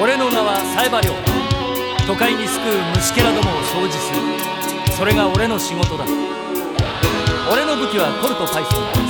俺の名は冴羽亮。都会に救う虫けらどもを掃除する、それが俺の仕事だ。俺の武器はコルトパイソンだ。